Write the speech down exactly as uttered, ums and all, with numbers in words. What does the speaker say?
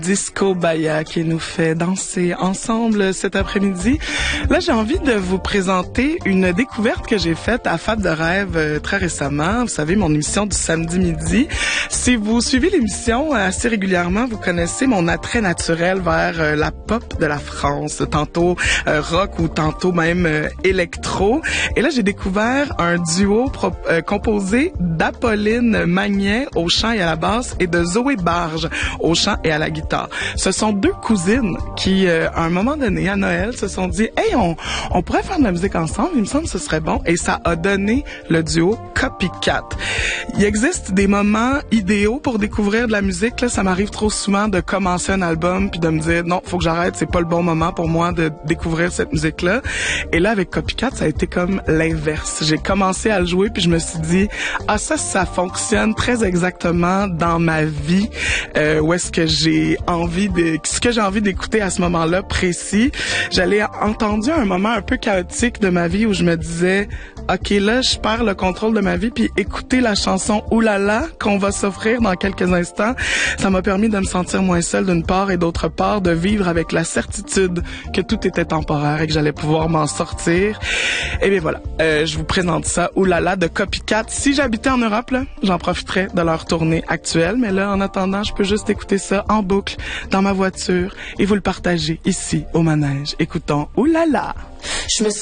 Disco Baya qui nous fait danser ensemble cet après-midi. Là, j'ai envie de vous présenter une découverte que j'ai faite à Fab de Rêve euh, très récemment. Vous savez, mon émission du samedi midi. Si vous suivez l'émission assez régulièrement, vous connaissez mon attrait naturel vers euh, la pop de la France, tantôt euh, rock ou tantôt même euh, électro. Et là, j'ai découvert un duo pro- euh, composé d'Apolline Magnet au chant et à la basse et de Zoé Barge au chant et à la guitare. Ce sont deux cousines qui, euh, à un moment donné, à Noël, se sont dit « Hey, on, on pourrait faire de la musique ensemble, il me semble que ce serait bon. » Et ça a donné le duo Copycat. Il existe des moments idéaux pour découvrir de la musique. Là, ça m'arrive trop souvent de commencer un album puis de me dire « Non, faut que j'arrête, c'est pas le bon moment pour moi de découvrir cette musique-là. » Et là, avec Copycat, ça a été comme l'inverse. J'ai commencé à le jouer puis je me suis dit « Ah, ça, ça fonctionne très exactement dans ma vie. Euh, où est-ce que j'ai envie de, ce que j'ai envie d'écouter à ce moment-là précis. » J'allais entendu un moment un peu chaotique de ma vie où je me disais, OK, là, je perds le contrôle de ma vie, puis écouter la chanson Oulala qu'on va s'offrir dans quelques instants, ça m'a permis de me sentir moins seule d'une part et d'autre part de vivre avec la certitude que tout était temporaire et que j'allais pouvoir m'en sortir. Et bien voilà, euh, je vous présente ça, Oulala de Copycat. Si j'habitais en Europe, là, j'en profiterais de leur tournée actuelle, mais là, en attendant, je peux juste écouter ça en boucle dans ma voiture et vous le partagez ici au manège. Écoutons Oulala. Je me sens